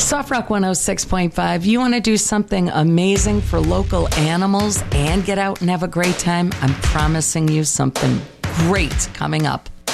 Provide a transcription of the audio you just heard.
Soft Rock 106.5. You want to do something amazing for local animals and get out and have a great time? I'm promising you something great coming up.